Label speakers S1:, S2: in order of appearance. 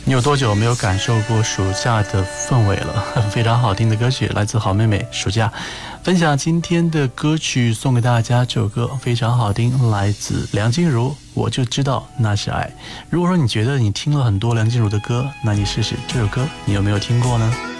S1: 你有多久没有感受过暑假的氛围了？非常好听的歌曲来自好妹妹暑假，分享今天的歌曲送给大家。这首歌非常好听，来自梁静茹，我就知道那是爱。如果说你觉得你听了很多梁静茹的歌，那你试试这首歌，你有没有听过呢？